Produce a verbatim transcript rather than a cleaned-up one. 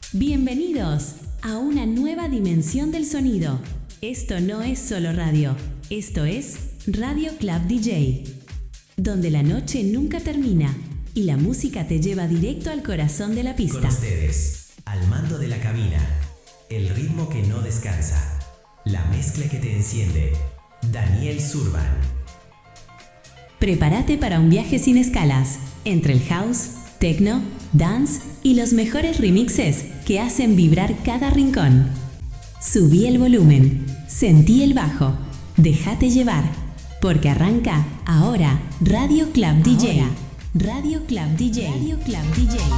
Bienvenidos a una nueva dimensión del sonido. Esto no es solo radio, esto es Radio Club D J, donde la noche nunca termina y la música te lleva directo al corazón de la pista. Con ustedes, al mando de la cabina, el ritmo que no descansa, la mezcla que te enciende, Daniel Zurban. Prepárate para un viaje sin escalas, entre el house, techno, dance y los mejores remixes que hacen vibrar cada rincón. Subí el volumen, sentí el bajo, déjate llevar, porque arranca ahora Radio Club D J. Ahora, Radio Club D J. Radio Club D J.